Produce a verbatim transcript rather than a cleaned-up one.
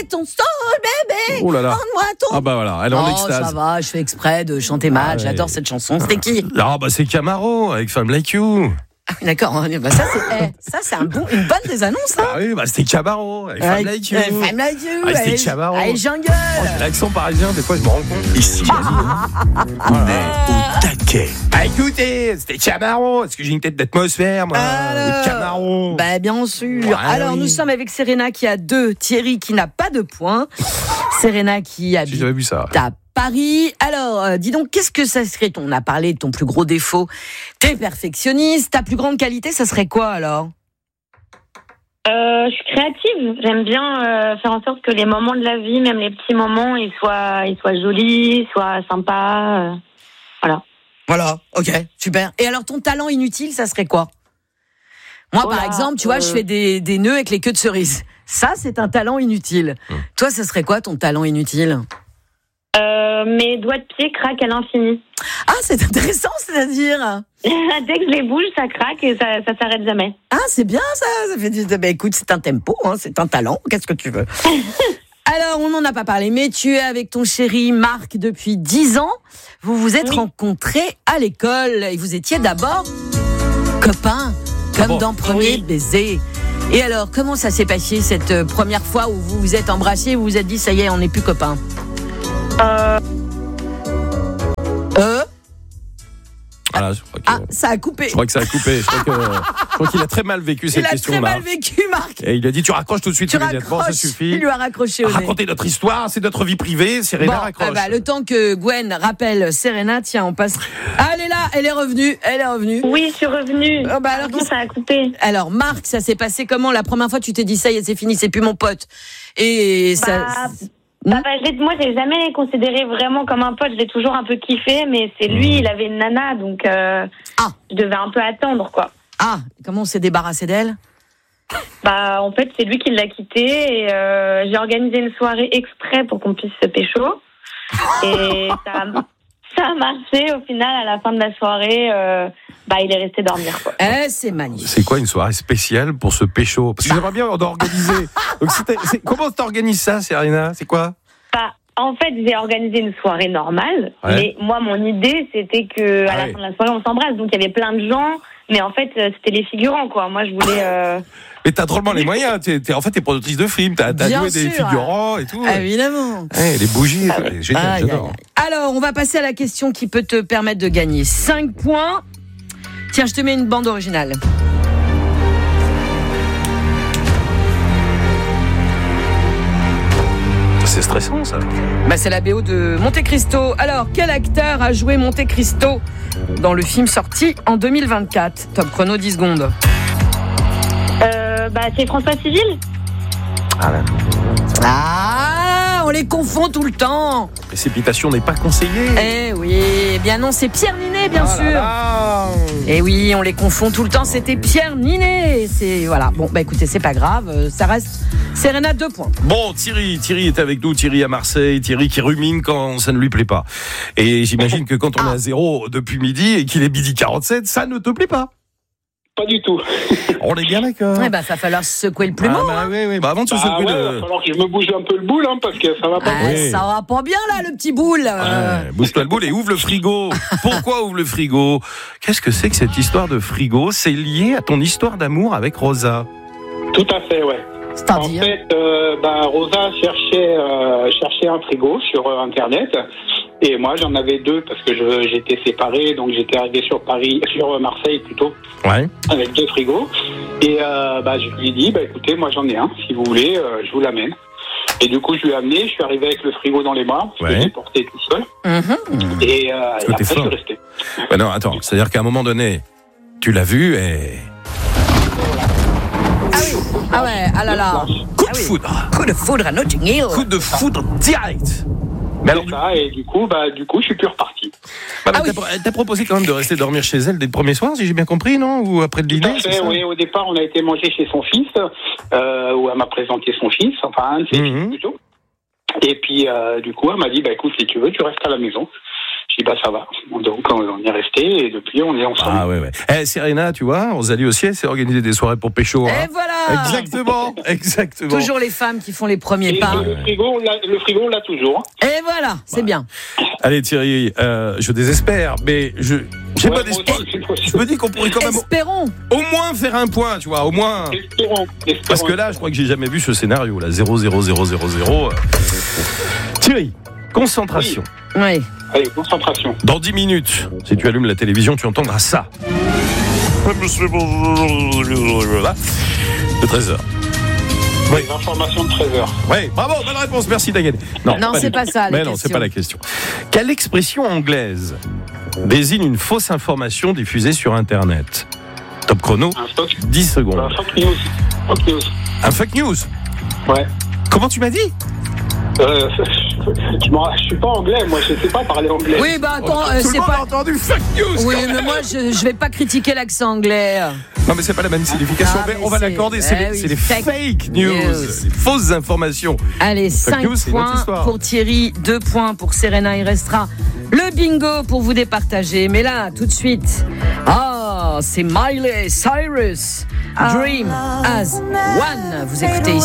ton soul, bébé. Oh là là. Rends-moi ton. Ah bah voilà, elle est en Oh, extase. ça va, je fais exprès de chanter mal. Ah ouais. J'adore cette chanson. C'était qui? Ah bah c'est Camaro avec Femme Like You. Ah, d'accord. Bah, ça, c'est, eh, ça, c'est un bon, une bonne des annonces, hein. Ah oui, bah c'était Camaro avec Femme Like You. Euh, Femme Like You. Ah, c'était allez, Camaro. allez, jungle. Oh, j'ai l'accent parisien, des fois je me rends compte. Ici, on est au taquet. Ah écoutez, c'était Camaro. Est-ce que j'ai une tête d'atmosphère, moi? Alors, Ou de Camaro. Bah, bien sûr. Ouais, Alors, oui. nous sommes avec Serena qui a deux, Thierry qui n'a pas de points. Serena qui J'ai habite jamais vu ça. à Paris. Alors, euh, dis donc, qu'est-ce que ça serait? On a parlé de ton plus gros défaut. T'es perfectionniste. Ta plus grande qualité, ça serait quoi alors? Euh, je suis créative. J'aime bien euh, faire en sorte que les moments de la vie, même les petits moments, ils soient, ils soient jolis, soient sympas. Euh, voilà. Voilà, ok, super. Et alors, ton talent inutile, ça serait quoi? Moi, Oh par là, exemple, tu vois, euh... je fais des, des nœuds avec les queues de cerises. Ça, c'est un talent inutile. Mmh. Toi, ça serait quoi ton talent inutile? Euh, mes doigts de pied craquent à l'infini. Ah, c'est intéressant, c'est-à-dire? Dès que je les bouge, ça craque et ça, ça s'arrête jamais. Ah, c'est bien ça, ça fait du... Ben, écoute, c'est un tempo, hein, c'est un talent, qu'est-ce que tu veux? Alors, on n'en a pas parlé, mais tu es avec ton chéri Marc depuis dix ans. Vous vous êtes Oui. rencontrés à l'école et vous étiez d'abord copains, comme Ah bon? dans Premier Oui. baiser. Et alors, comment ça s'est passé cette euh, première fois où vous vous êtes embrassés, vous vous êtes dit, ça y est, on n'est plus copains? Euh, Euh Voilà, je crois que, Ah, ça a coupé. je crois que ça a coupé. Je crois, que, je crois qu'il a très mal vécu cette Il a question, très mal Marc. vécu, Marc. Et il a dit, tu raccroches tout de suite Tu immédiatement, ça raccroches. suffit. Il lui a raccroché au nez. Raconter notre histoire, c'est notre vie privée. Serena Bon, raccroche. ah bah, le temps que Gwen rappelle Serena, tiens, on passe. Ah, elle est là, elle est revenue, elle est revenue. oui, je suis revenue. Oh, bah alors, Pardon, qu'est-ce- ça a coupé. Alors, Marc, ça s'est passé comment? La première fois, tu t'es dit, ça y est, c'est fini, c'est plus mon pote. Et ça. Bah, Bah, bah, je l'ai- moi, je l'ai jamais considéré vraiment comme un pote. Je l'ai toujours un peu kiffé, mais c'est lui, il avait une nana, donc euh, Ah. je devais un peu attendre, quoi. Ah, comment on s'est débarrassé d'elle? Bah, en fait, c'est lui qui l'a quitté et euh, j'ai organisé une soirée exprès pour qu'on puisse se pécho. Et ça, a, ça a marché. Au final, à la fin de la soirée, euh, bah, il est resté dormir, quoi. Eh, c'est magnifique. C'est quoi une soirée spéciale pour ce pécho? Parce que j'aimerais bien organiser. Donc, c'était- c'est- comment t'organises ça, Serena? C'est quoi? Bah, en fait, j'ai organisé une soirée normale, Ouais. mais moi, mon idée, c'était que à Ah la ouais. fin de la soirée, on s'embrasse. Donc, il y avait plein de gens, mais en fait, euh, c'était les figurants, quoi. Moi, je voulais. Euh... Mais t'as drôlement les moyens. T'es, t'es- en fait, t'es productrice de films. T'as, t'as Bien joué des sûr. figurants et tout. Évidemment. Ouais, les bougies. Ah ouais, oui. génial, Aïe, j'adore. aïe, aïe. Alors, on va passer à la question qui peut te permettre de gagner cinq points. Tiens, je te mets une bande originale. C'est stressant, ça. Bah, c'est la B O de Monte Cristo. Alors, quel acteur a joué Monte Cristo dans le film sorti en deux mille vingt-quatre? Top chrono, dix secondes. Euh, bah, c'est François Civil. Ah, là. Ah, on les confond tout le temps. Précipitation n'est pas conseillée. Eh oui, eh bien non, c'est Pierre Ninet, bien Ah là sûr. là. Eh oui, on les confond tout le temps, c'était Pierre Ninet. C'est, voilà, bon, bah écoutez, c'est pas grave, euh, ça reste Serena, deux points. Bon, Thierry, Thierry est avec nous, Thierry à Marseille, Thierry qui rumine quand ça ne lui plaît pas. Et j'imagine que quand on est à zéro depuis midi et qu'il est midi quarante-sept, ça ne te plaît pas. Pas du tout. On est bien d'accord. Eh ben, ça va falloir se secouer le Ah, plumeau. bah, oui, oui. Bah, avant de se Ah secouer ouais, de... va falloir que je me bouge un peu le boule, hein, parce que ça va pas. Ah, Oui. ça va pas bien là, le petit boule. euh. Ouais, bouge-toi le boule et ouvre le frigo. Pourquoi ouvre le frigo? Qu'est-ce que c'est que cette histoire de frigo? C'est lié à ton histoire d'amour avec Rosa. Tout à fait, ouais. En C'est-à-dire fait, euh, bah, Rosa cherchait, euh, cherchait un frigo sur euh, Internet. Et moi, j'en avais deux parce que je, j'étais séparé, donc j'étais arrivé sur Paris, sur euh, Marseille plutôt, Ouais. avec deux frigos. Et euh, bah, je lui ai dit, bah, écoutez, moi j'en ai un, si vous voulez, euh, je vous l'amène. Et du coup, je lui ai amené, je suis arrivé avec le frigo dans les bras, parce Ouais. que j'ai porté tout seul. Mhm. Et, euh, que et après, t'es je fort. suis resté. Bah non, attends. C'est-à-dire qu'à un moment donné, tu l'as vu et... Ah oui, ah ouais, ah là là. Coup de Ah oui. foudre. Coup de foudre à Notting Hill. Coup de foudre direct. Mais alors, C'est ça, et du coup, bah, du coup, je suis plus reparti. bah, bah, Ah oui. t'as, elle t'a proposé quand même de rester dormir chez elle dès le premier soir, si j'ai bien compris, non? Ou après le Tout dîner, à c'est fait, ça? oui. Au départ, on a été manger chez son fils, euh, où elle m'a présenté son fils, enfin un de ses Mhm. fils plutôt. Et puis, euh, du coup, elle m'a dit, bah écoute, si tu veux, tu restes à la maison. puis bah ça va. Donc on est resté et depuis on est ensemble. Ah ouais, ouais. Eh, Serena, tu vois, Rosalie aussi, elle s'est organisée des soirées pour pécho. Et Hein. voilà. Exactement, exactement. Toujours les femmes qui font les premiers Et pas. le frigo, on l'a, le frigo, on l'a toujours. Et voilà, c'est bien. Allez Thierry, euh, je désespère, mais je j'ai Ouais, pas moi d'espoir. aussi, c'est possible. Je me dis qu'on pourrait quand même Espérons. au moins faire un point, tu vois, au moins. Espérons, espérons. Parce que là, je crois que j'ai jamais vu ce scénario, là, zéro zéro zéro zéro zéro. Thierry, concentration. Oui. Allez, concentration. Dans dix minutes, si tu allumes la télévision, tu entendras ça. De treize heures. Oui. Les informations de treize heures. Oui, bravo, bonne réponse, merci Daniel. Non, du c'est tout. pas ça, la Mais non, c'est question. pas la question. Quelle expression anglaise désigne une fausse information diffusée sur Internet? Top chrono, Un fake, dix secondes. un fake news. Fake news. Un fake news? Ouais. Comment tu m'as dit? Euh, je, m'en- je suis pas anglais, moi, je sais pas parler anglais. Oui, bah attends, euh, Tout le c'est monde a pas. entendu fake news. Oui, quand même. mais moi, je, je vais pas critiquer l'accent anglais. Non, mais c'est pas la même signification. Ah, mais mais on va c'est- l'accorder. C'est, eh les, oui, c'est les fake fake, news, news. les fausses informations. Allez, Fake cinq news, c'est une autre points histoire. pour Thierry, deux points pour Serena. Il restera le bingo pour vous départager. Mais là, tout de suite, ah, c'est Miley Cyrus. Dream as one. Vous écoutez ici.